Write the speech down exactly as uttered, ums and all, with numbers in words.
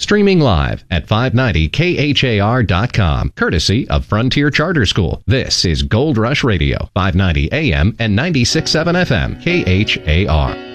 Streaming live at five ninety K H A R dot com, courtesy of Frontier Charter School. This is Gold Rush Radio, five ninety A M and ninety-six point seven F M, K H A R.